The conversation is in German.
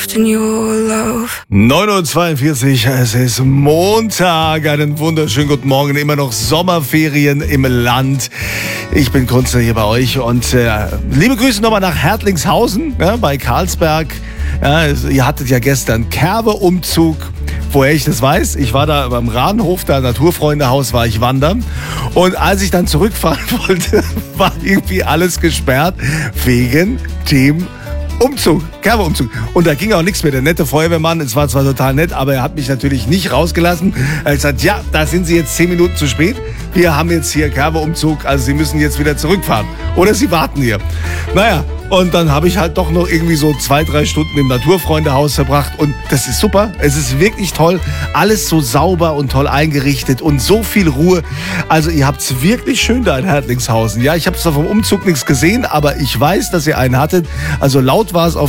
9:42 Uhr, es ist Montag, einen wunderschönen guten Morgen, immer noch Sommerferien im Land. Ich bin Kunze hier bei euch und liebe Grüße nochmal nach Hertlingshausen, bei Karlsberg. Ja, ihr hattet ja gestern Kerbe-Umzug. Woher ich das weiß, ich war da beim Rahnhof, da Naturfreundehaus, war ich wandern. Und als ich dann zurückfahren wollte, war irgendwie alles gesperrt wegen dem Umzug, Kerbe-Umzug. Und da ging auch nichts mehr. Der nette Feuerwehrmann, es war zwar total nett, aber er hat mich natürlich nicht rausgelassen. Er hat gesagt, ja, da sind Sie jetzt 10 Minuten zu spät. Wir haben jetzt hier Kerbe-Umzug, also Sie müssen jetzt wieder zurückfahren. Oder Sie warten hier. Naja, und dann habe ich halt doch noch irgendwie so 2-3 Stunden im Naturfreundehaus verbracht. Und das ist super. Es ist wirklich toll. Alles so sauber und toll eingerichtet und so viel Ruhe. Also ihr habt es wirklich schön da in Hertlingshausen. Ja, ich habe zwar vom Umzug nichts gesehen, aber ich weiß, dass ihr einen hattet. Also laut war es auf